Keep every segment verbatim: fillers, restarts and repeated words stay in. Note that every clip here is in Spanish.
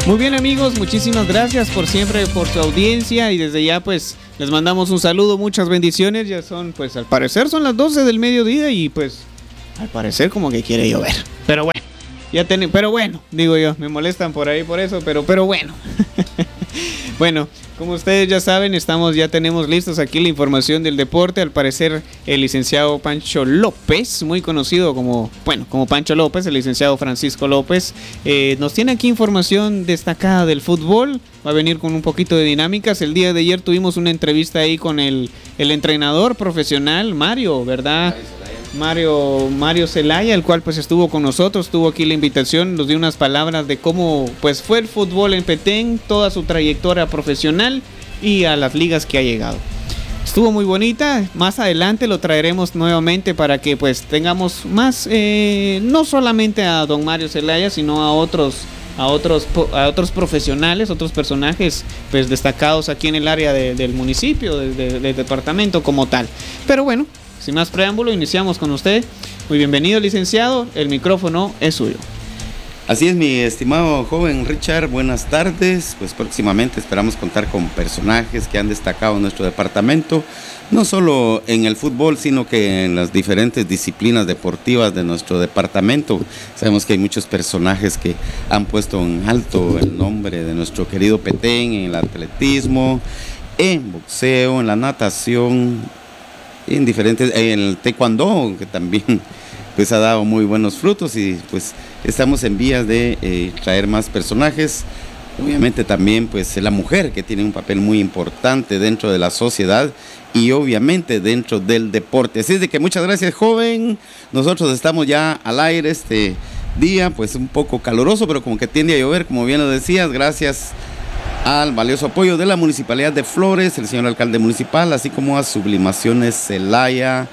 Muy bien, amigos, muchísimas gracias por siempre, por su audiencia, y desde ya pues les mandamos un saludo, muchas bendiciones. Ya son, pues al parecer son las doce del mediodía y pues al parecer como que quiere llover, pero bueno, ya ten, pero bueno, digo yo, me molestan por ahí por eso, pero, pero bueno. Bueno, como ustedes ya saben, estamos, ya tenemos listos aquí la información del deporte. Al parecer el licenciado Pancho López, muy conocido como, bueno, como Pancho López, el licenciado Francisco López, eh, nos tiene aquí información destacada del fútbol. Va a venir con un poquito de dinámicas. El día de ayer tuvimos una entrevista ahí con el, el entrenador profesional, Mario, ¿verdad? Mario, Mario Zelaya, el cual pues estuvo con nosotros, tuvo aquí la invitación, nos dio unas palabras de cómo pues fue el fútbol en Petén, toda su trayectoria profesional y a las ligas que ha llegado. Estuvo muy bonita, más adelante lo traeremos nuevamente para que pues tengamos más, eh, no solamente a don Mario Zelaya, sino a otros, a otros, a otros profesionales, otros personajes pues destacados aquí en el área de, del municipio, de, de, del departamento como tal. Pero bueno, sin más preámbulo, iniciamos con usted. Muy bienvenido, licenciado. El micrófono es suyo. Así es, mi estimado joven Richard. Buenas tardes. Pues próximamente esperamos contar con personajes que han destacado en nuestro departamento, no solo en el fútbol, sino que en las diferentes disciplinas deportivas de nuestro departamento. Sabemos que hay muchos personajes que han puesto en alto el nombre de nuestro querido Petén en el atletismo, en boxeo, en la natación, en diferentes, en el taekwondo, que también pues ha dado muy buenos frutos, y pues estamos en vías de eh, traer más personajes. Obviamente también pues la mujer, que tiene un papel muy importante dentro de la sociedad y obviamente dentro del deporte. Así es de que muchas gracias, joven. Nosotros estamos ya al aire este día, pues un poco caluroso, pero como que tiende a llover, como bien lo decías, gracias al valioso apoyo de la Municipalidad de Flores, el señor alcalde municipal, así como a Sublimaciones Zelaya,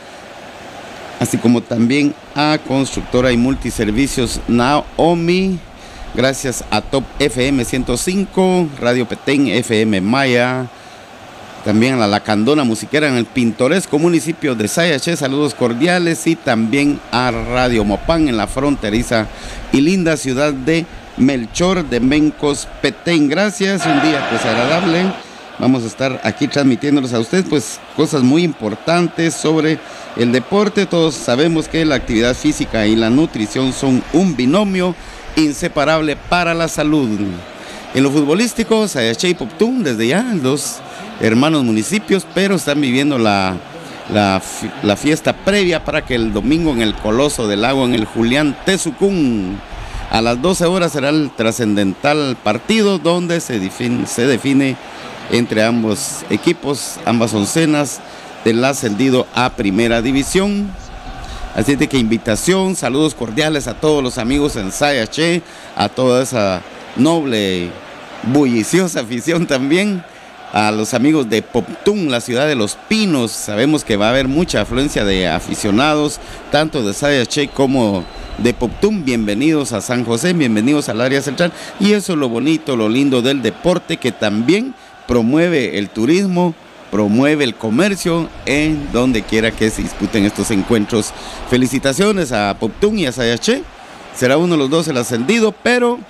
así como también a Constructora y Multiservicios Naomi, gracias a Top F M ciento cinco, Radio Petén, F M Maya, también a la Lacandona Musiquera en el pintoresco municipio de Sayaché, saludos cordiales, y también a Radio Mopán en la fronteriza y linda ciudad de Melchor de Mencos, Petén. Gracias, un día pues agradable. Vamos a estar aquí transmitiéndoles a usted pues cosas muy importantes sobre el deporte. Todos sabemos que la actividad física y la nutrición son un binomio inseparable para la salud. En lo futbolístico, Sayaché y Poptún, desde ya, dos hermanos municipios, pero están viviendo la, la, la fiesta previa para que el domingo en el Coloso del Agua, en el Julián Tezucún, a las doce horas será el trascendental partido donde se define, se define entre ambos equipos, ambas oncenas del ascendido a Primera División. Así de que invitación, saludos cordiales a todos los amigos en Sayaché, a toda esa noble, bulliciosa afición también, a los amigos de Poptún, la ciudad de Los Pinos. Sabemos que va a haber mucha afluencia de aficionados, tanto de Sayaché como de Poptún. Bienvenidos a San José, bienvenidos al área central, y eso es lo bonito, lo lindo del deporte, que también promueve el turismo, promueve el comercio en donde quiera que se disputen estos encuentros. Felicitaciones a Poptún y a Sayaché, será uno de los dos el ascendido, pero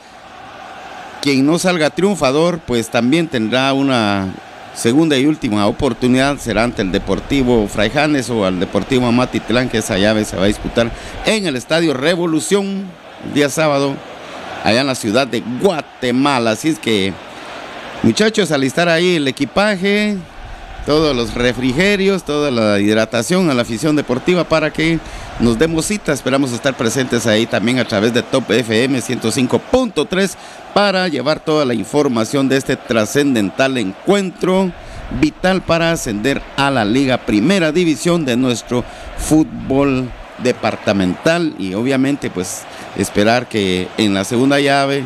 quien no salga triunfador pues también tendrá una segunda y última oportunidad, será ante el Deportivo Fraijanes o al Deportivo Amatitlán, que esa llave se va a disputar en el Estadio Revolución el día sábado, allá en la ciudad de Guatemala. Así es que, muchachos, alistar ahí el equipaje, todos los refrigerios, toda la hidratación a la afición deportiva para que nos demos cita. Esperamos estar presentes ahí también a través de Top F M ciento cinco punto tres para llevar toda la información de este trascendental encuentro vital para ascender a la Liga Primera División de nuestro fútbol departamental, y obviamente pues esperar que en la segunda llave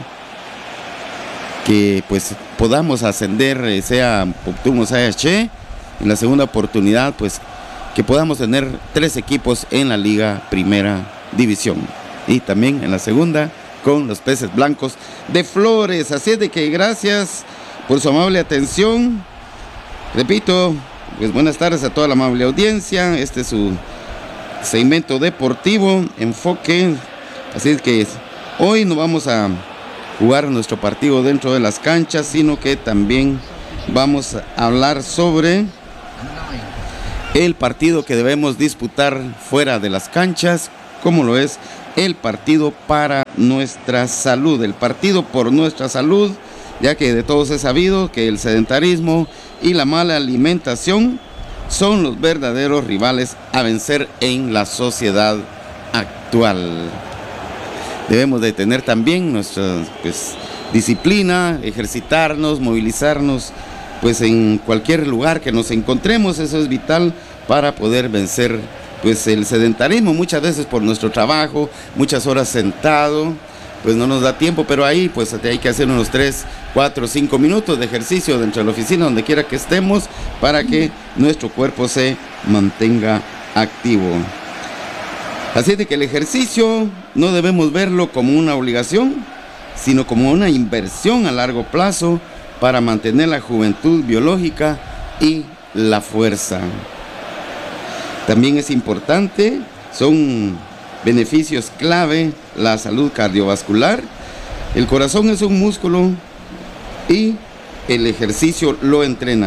que pues podamos ascender, sea Poptún o Sayaché. En la segunda oportunidad pues que podamos tener tres equipos en la Liga Primera División, y también en la segunda con los Peces Blancos de Flores. Así es de que gracias por su amable atención. Repito, pues buenas tardes a toda la amable audiencia. Este es su segmento deportivo, enfoque. Así es que hoy nos vamos a jugar nuestro partido dentro de las canchas, sino que también vamos a hablar sobre el partido que debemos disputar fuera de las canchas, como lo es el partido para nuestra salud, el partido por nuestra salud, ya que de todos es sabido que el sedentarismo y la mala alimentación son los verdaderos rivales a vencer en la sociedad actual. Debemos de tener también nuestra pues, disciplina, ejercitarnos, movilizarnos, pues en cualquier lugar que nos encontremos. Eso es vital para poder vencer pues el sedentarismo, muchas veces por nuestro trabajo, muchas horas sentado, pues no nos da tiempo, pero ahí pues hay que hacer unos tres, cuatro, cinco minutos de ejercicio dentro de la oficina, donde quiera que estemos, para que nuestro cuerpo se mantenga activo. Así de que el ejercicio no debemos verlo como una obligación, sino como una inversión a largo plazo para mantener la juventud biológica y la fuerza. También es importante, son beneficios clave, la salud cardiovascular. El corazón es un músculo y el ejercicio lo entrena.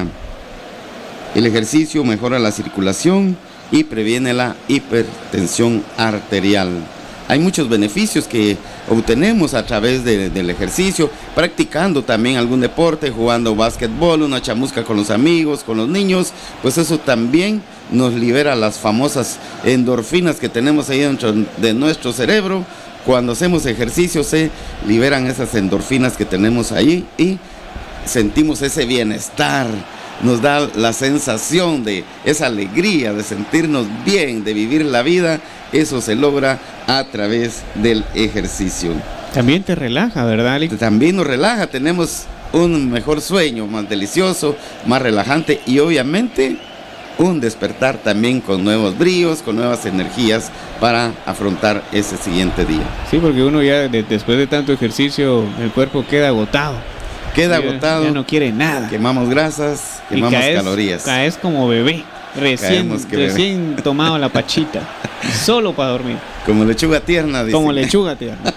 El ejercicio mejora la circulación y previene la hipertensión arterial. Hay muchos beneficios que obtenemos a través de, del ejercicio, practicando también algún deporte, jugando básquetbol, una chamusca con los amigos, con los niños, pues eso también nos libera las famosas endorfinas que tenemos ahí dentro de nuestro cerebro. Cuando hacemos ejercicio se liberan esas endorfinas que tenemos ahí y sentimos ese bienestar. Nos da la sensación de esa alegría, de sentirnos bien, de vivir la vida. Eso se logra a través del ejercicio. También te relaja, ¿verdad, Ali? También nos relaja, tenemos un mejor sueño, más delicioso, más relajante y obviamente un despertar también con nuevos bríos, con nuevas energías para afrontar ese siguiente día. Sí, porque uno ya de, después de tanto ejercicio, el cuerpo queda agotado. Queda ya, agotado. Ya no quiere nada. Quemamos grasas, quemamos y caes, calorías. Caes como bebé, recién, recién bebé. tomado la pachita, solo para dormir. Como lechuga tierna, dice. Como lechuga tierna.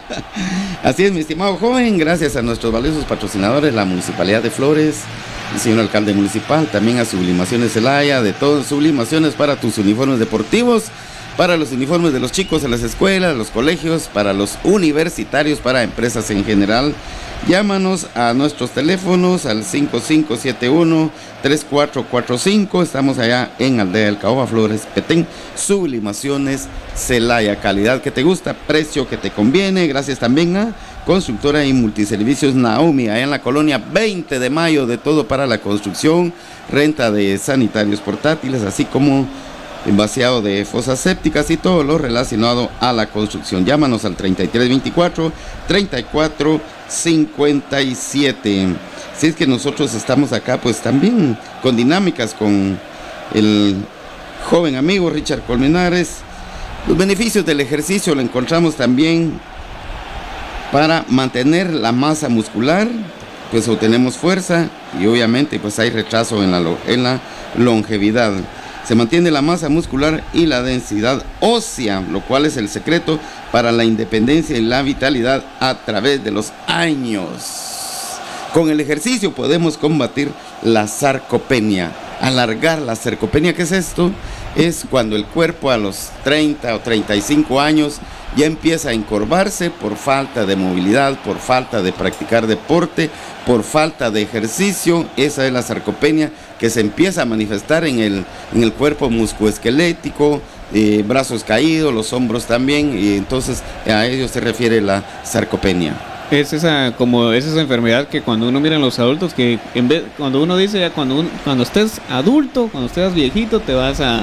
Así es, mi estimado joven, gracias a nuestros valiosos patrocinadores, la Municipalidad de Flores, el señor alcalde municipal, también a Sublimaciones Celaya, de todas Sublimaciones para tus uniformes deportivos, para los uniformes de los chicos en las escuelas, los colegios, para los universitarios, para empresas en general. Llámanos a nuestros teléfonos al cinco cinco siete uno, tres cuatro cuatro cinco. Estamos allá en Aldea del Caoba, Flores, Petén. Sublimaciones Celaya, calidad que te gusta, precio que te conviene. Gracias también a Constructora y Multiservicios Naomi, allá en la colonia veinte de mayo, de todo para la construcción, renta de sanitarios portátiles, así como vaciado de fosas sépticas y todo lo relacionado a la construcción. Llámanos al treinta y tres veinticuatro, treinta y cuatro cincuenta y siete. Si es que nosotros estamos acá pues también con dinámicas con el joven amigo Richard Colmenares. Los beneficios del ejercicio lo encontramos también para mantener la masa muscular, pues obtenemos fuerza y obviamente pues hay retraso en la, en la longevidad. Se mantiene la masa muscular y la densidad ósea, lo cual es el secreto para la independencia y la vitalidad a través de los años. Con el ejercicio podemos combatir la sarcopenia, alargar la sarcopenia. ¿Qué es esto? Es cuando el cuerpo a los treinta o treinta y cinco años ya empieza a encorvarse por falta de movilidad, por falta de practicar deporte, por falta de ejercicio. Esa es la sarcopenia que se empieza a manifestar en el, en el cuerpo musculoesquelético, eh, brazos caídos, los hombros también, y entonces a ello se refiere la sarcopenia. Es esa como es esa enfermedad que cuando uno mira a los adultos, que en vez cuando uno dice ya cuando uno, cuando estés adulto, cuando estés viejito te vas a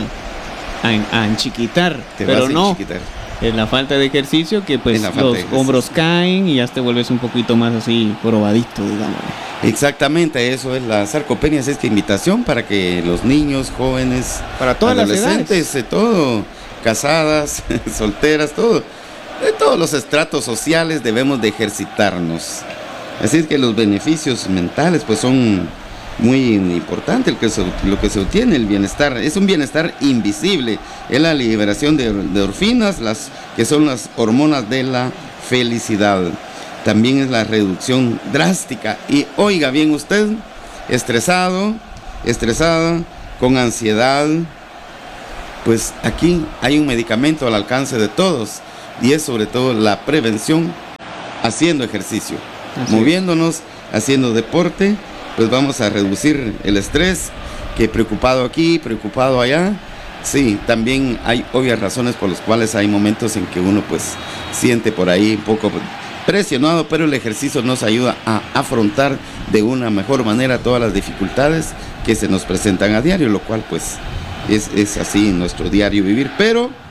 a, a enchiquitar, te pero vas a no. enchiquitar. Es la falta de ejercicio que pues los hombros caen y ya te vuelves un poquito más así probadito, digamos. Exactamente, eso es la sarcopenia. Es esta invitación para que los niños, jóvenes, para todas adolescentes, las edades, todo, casadas, solteras, todo, de todos los estratos sociales debemos de ejercitarnos. Así es que los beneficios mentales pues son muy importante el que se, lo que se obtiene, el bienestar. Es un bienestar invisible, es la liberación de, de endorfinas, las, que son las hormonas de la felicidad. también es la reducción drástica. Y oiga bien usted, estresado, estresada, con ansiedad, pues aquí hay un medicamento al alcance de todos, y es sobre todo la prevención, haciendo ejercicio, Así moviéndonos, haciendo deporte, pues vamos a reducir el estrés, que preocupado aquí, preocupado allá. Sí, también hay obvias razones por las cuales hay momentos en que uno pues siente por ahí un poco presionado, pero el ejercicio nos ayuda a afrontar de una mejor manera todas las dificultades que se nos presentan a diario, lo cual pues es, es así nuestro diario vivir. Pero